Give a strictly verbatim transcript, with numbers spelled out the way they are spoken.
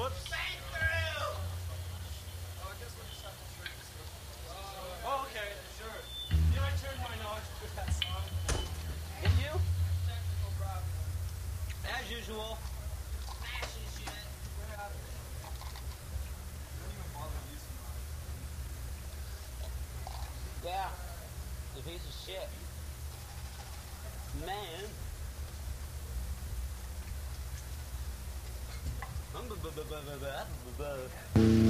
Whoops. Oh, okay, sure. You know, I turned my knowledge to that song. Did you? Technical problem. As usual. Smashing shit. We're out of it. Don't even bother using mine. Yeah. The piece of shit. Man. I'm